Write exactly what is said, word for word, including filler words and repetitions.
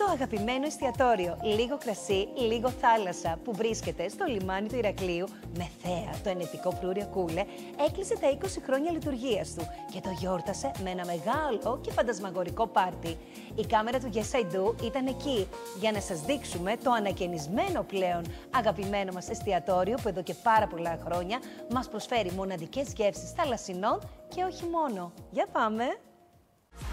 αγαπημένο εστιατόριο, λίγο κρασί, λίγο θάλασσα, που βρίσκεται στο λιμάνι του Ηρακλείου με θέα το ενετικό φρούρι Κούλε, έκλεισε τα είκοσι χρόνια λειτουργίας του και το γιόρτασε με ένα μεγάλο και φαντασμαγορικό πάρτι. Η κάμερα του Yes I Do ήταν εκεί για να σας δείξουμε το ανακαινισμένο πλέον αγαπημένο μας εστιατόριο που εδώ και πάρα πολλά χρόνια μας προσφέρει μοναδικές γεύσεις θαλασσινών και όχι μόνο. Για πάμε!